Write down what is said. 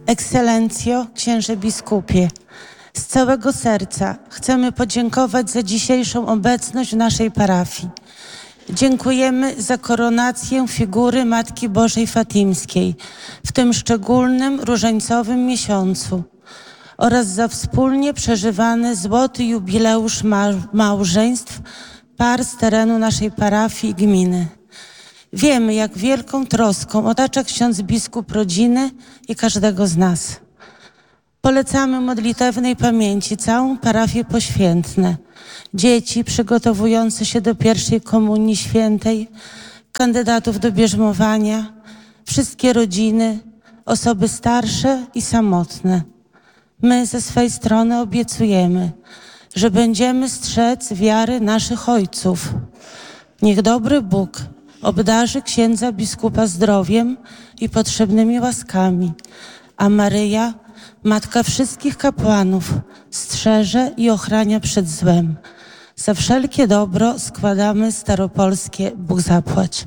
Ekscelencjo, księże biskupie, z całego serca chcemy podziękować za dzisiejszą obecność w naszej parafii. Dziękujemy za koronację figury Matki Bożej Fatimskiej w tym szczególnym różańcowym miesiącu oraz za wspólnie przeżywany złoty jubileusz małżeństw par z terenu naszej parafii i gminy. Wiemy, jak wielką troską otacza ksiądz biskup rodziny i każdego z nas. Polecamy modlitewnej pamięci całą parafię poświętne, dzieci przygotowujące się do pierwszej komunii świętej, kandydatów do bierzmowania, wszystkie rodziny, osoby starsze i samotne. My ze swej strony obiecujemy, że będziemy strzec wiary naszych ojców. Niech dobry Bóg obdarzy księdza biskupa zdrowiem i potrzebnymi łaskami, a Maryja, Matka wszystkich kapłanów, strzeże i ochrania przed złem. Za wszelkie dobro składamy staropolskie Bóg zapłać.